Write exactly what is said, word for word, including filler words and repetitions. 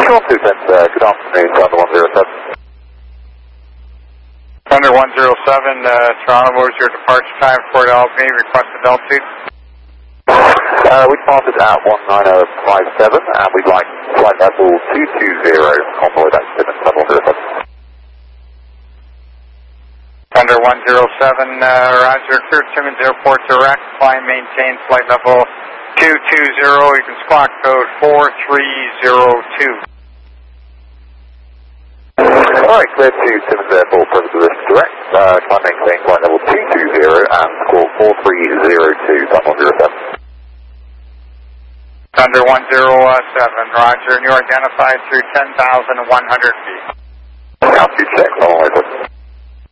Sure, two ten, uh, good afternoon, Thunder one zero seven. Thunder one zero seven, uh, Toronto, what was your departure time for Albany, requested altitude? Uh, we departed at one nine zero five seven, and we'd like flight level two two zero on the way back to Thunder one zero seven. Thunder one zero seven, uh, roger, clear Timmins Airport direct, climb, maintain flight level two two zero, you can squawk code four three zero two. Alright, clear to Timmins Airport, present position direct, uh, climb, maintain flight level two two zero, and call four three zero two, Thunder one zero seven. Thunder one zero seven, roger, and you identified through ten thousand one hundred feet. Altitude check,